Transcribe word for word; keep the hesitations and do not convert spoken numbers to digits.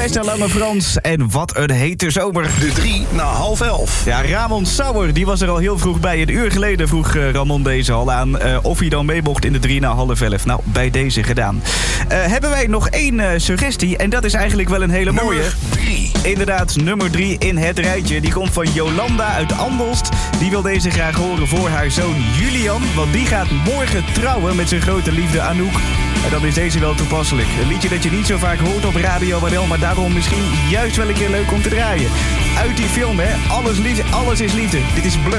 luistert naar Lange Frans en wat een hete zomer. De drie na half elf. Ja, Ramon Sauer, die was er al heel vroeg bij. Een uur geleden vroeg uh, Ramon deze al aan uh, of hij dan mee mocht in de drie na half elf. Nou, bij deze gedaan. Uh, hebben wij nog één uh, suggestie en dat is eigenlijk wel een hele Nummer mooie. drie. Inderdaad, nummer drie in het rijtje. Die komt van Jolanda uit Andelst. Die wil deze graag horen voor haar zoon Julian. Want die gaat morgen trouwen met zijn grote liefde Anouk. En dan is deze wel toepasselijk. Een liedje dat je niet zo vaak hoort op Radio N L, maar daarom misschien juist wel een keer leuk om te draaien. Uit die film, hè. Alles, liefde, alles is liefde. Dit is Bleu.